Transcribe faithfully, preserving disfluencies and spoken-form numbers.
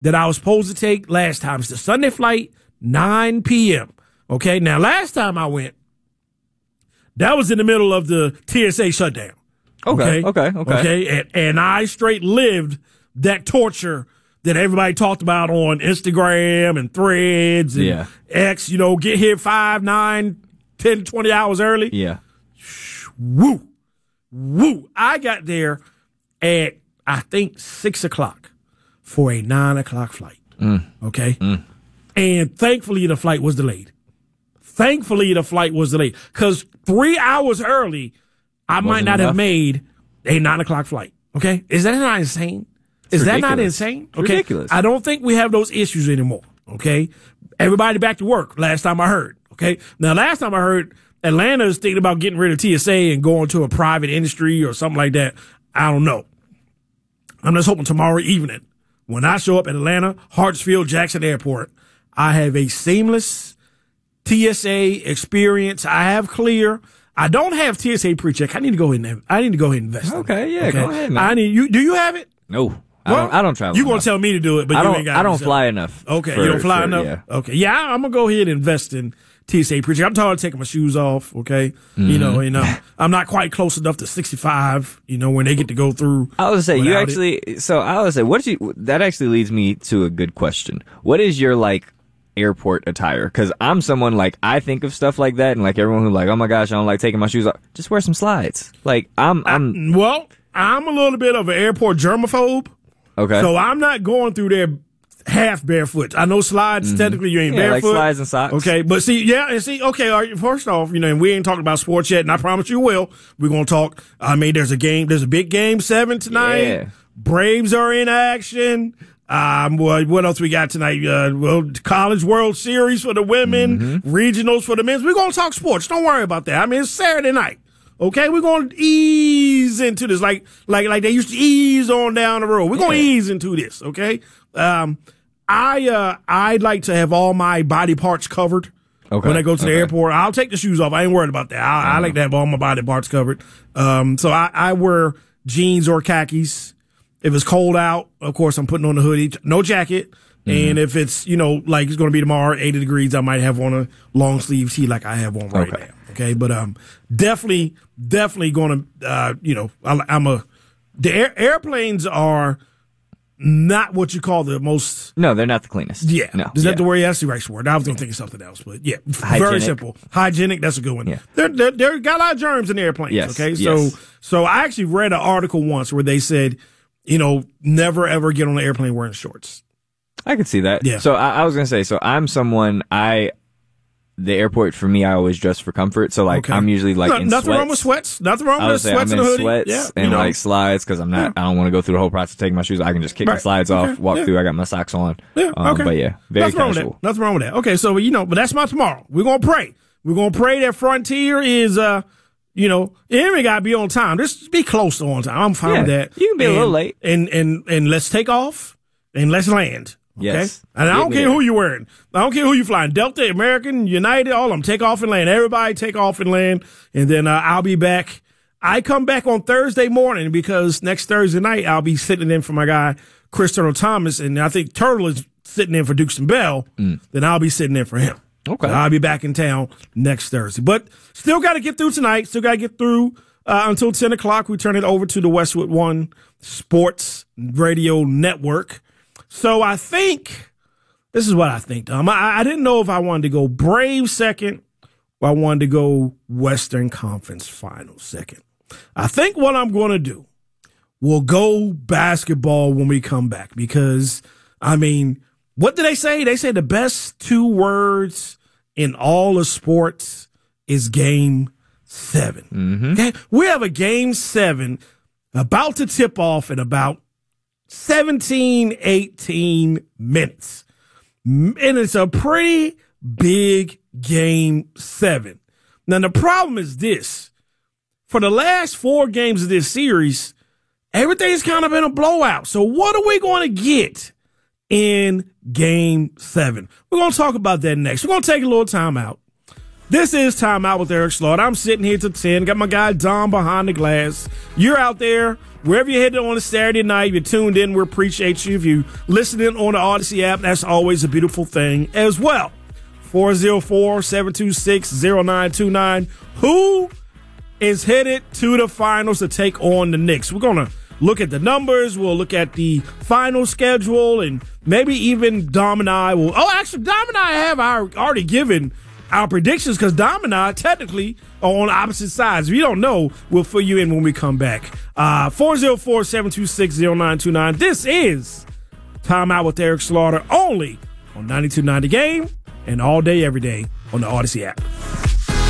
that I was supposed to take last time. It's the Sunday flight, nine p.m. Okay, now last time I went, that was in the middle of the T S A shutdown. Okay, okay, okay. okay. okay? And, and I straight lived that torture that everybody talked about on Instagram and Threads and yeah. X, you know, get here five, nine, ten, twenty hours early. Yeah. Woo. Woo. I got there at, I think, six o'clock for a nine o'clock flight. Mm. Okay? Mm. And thankfully, the flight was delayed. Thankfully, the flight was delayed. Because three hours early, I Wasn't might not enough. have made a nine o'clock flight. Okay? Is that not insane? Is that not insane? It's okay. ridiculous. I don't think we have those issues anymore. Okay. Everybody back to work. Last time I heard. Okay. Now, last time I heard Atlanta is thinking about getting rid of T S A and going to a private industry or something like that. I don't know. I'm just hoping tomorrow evening when I show up at Atlanta, Hartsfield Jackson Airport, I have a seamless T S A experience. I have clear. I don't have T S A pre-check. I need to go ahead and I need to go ahead and invest. Okay. Yeah. Okay? Go ahead, man. I need you. Do you have it? No. I Well, don't, I don't travel. You're going enough. to tell me to do it, but I you don't, ain't got I it don't yourself. fly enough. Okay, for, you don't fly for, enough? Yeah. Okay. Yeah, I'm going to go ahead and invest in T S A pre-check. I'm tired of taking my shoes off, okay? Mm-hmm. You know, you know, I'm not quite close enough to sixty-five, you know, when they get to go through. I would say you without actually, it. so I would say, what did you, that actually leads me to a good question. What is your, like, airport attire? Because I'm someone, like, I think of stuff like that, and, like, everyone who's like, oh my gosh, I don't like taking my shoes off. Just wear some slides. Like, I'm, I'm. I, well, I'm a little bit of an airport germaphobe. Okay. So I'm not going through there half barefoot. I know slides, Mm-hmm. technically you ain't Yeah, like barefoot. slides and socks. Okay, but see, yeah, and see, okay, all right, first off, you know, and we ain't talking about sports yet, and I promise you will. We're going to talk. I mean, there's a game, there's a big game seven tonight. Yeah. Braves are in action. Um, what, what else we got tonight? Uh, well, College World Series for the women, Mm-hmm. regionals for the men. We're going to talk sports. Don't worry about that. I mean, it's Saturday night. Okay, we're going to ease into this like like like they used to ease on down the road. We're going to Yeah. ease into this, okay? Um, I uh, I'd like to have all my body parts covered Okay. when I go to the Okay. airport. I'll take the shoes off. I ain't worried about that. I, I like to have all my body parts covered. Um, so I, I wear jeans or khakis. If it's cold out, of course, I'm putting on the hoodie. No jacket. Mm-hmm. And if it's, you know, like it's going to be tomorrow, eighty degrees, I might have on a long sleeve tee like I have on right Okay. now. Okay. But um, definitely, definitely going to, uh, you know, I, I'm a, the air, airplanes are not what you call the most. No, they're not the cleanest. Yeah. No. Is that yeah. the word? That's the right word. I was going to think of something else, but yeah. Very Hygienic. simple. Hygienic. That's a good one. Yeah. They're, they're, they're got a lot of germs in the airplanes. Yes, Okay. So, yes. so I actually read an article once where they said, you know, never ever get on an airplane wearing shorts. I could see that. Yeah. So I, I was gonna say, so I'm someone I, the airport for me, I always dress for comfort. So like Okay. I'm usually like No, in nothing sweats. wrong with sweats. Nothing wrong I with would say sweats I'm and a in hoodie. sweats Yeah. and you know. like slides because I'm not. I don't want to go through the whole process of taking my shoes. I can just kick my Right. slides Okay. off, walk Yeah. through. I got my socks on. Yeah, Um, okay. But yeah, very Nothing wrong with casual. that. Nothing wrong with that. Okay, so you know, but that's my tomorrow. We're gonna pray. We're gonna pray that Frontier is, uh, you know, it ain't gotta be on time. Just be close to on time. I'm fine Yeah, with that. you can be a And- little late. and and and let's take off and let's land. Okay? Yes. And I Get don't me care there. who you're wearing. I don't care who you're flying. Delta, American, United, all of them. Take off and land. Everybody take off and land. And then uh, I'll be back. I come back on Thursday morning because next Thursday night I'll be sitting in for my guy, Chris Turtle Thomas. And I think Turtle is sitting in for Dukes and Bell. Mm. Then I'll be sitting in for him. Okay. So I'll be back in town next Thursday. But still got to get through tonight. Still got to get through uh, until ten o'clock. We turn it over to the Westwood One Sports Radio Network. So I think this is what I think, Dom. I, I didn't know if I wanted to go Braves second or I wanted to go Western Conference Finals second. I think what I'm going to do, we'll go basketball when we come back because, I mean, what did they say? They say the best two words in all of sports is game seven. Mm-hmm. Okay. We have a game seven about to tip off in about seventeen, eighteen minutes. And it's a pretty big game seven. Now, the problem is this. For the last four games of this series, everything's kind of been a blowout. So what are we going to get in game seven? We're going to talk about that next. We're going to take a little time out. This is Time Out with Eric Slaughter. I'm sitting here till ten. Got my guy Dom behind the glass. You're out there wherever you're headed on a Saturday night, if you're tuned in, we appreciate you. If you listening on the Odyssey app, that's always a beautiful thing as well. four oh four, seven two six, oh nine two nine. Who is headed to the finals to take on the Knicks? We're going to look at the numbers. We'll look at the final schedule, and maybe even Dom and I will. Oh, actually, Dom and I have our, already given our predictions because Dom and I technically are on opposite sides. If you don't know, we'll fill you in when we come back. Uh, four oh four, seven two six, oh nine two nine. This is Time Out with Eric Slaughter, only on ninety-two point nine The Game and all day, every day on the Odyssey app.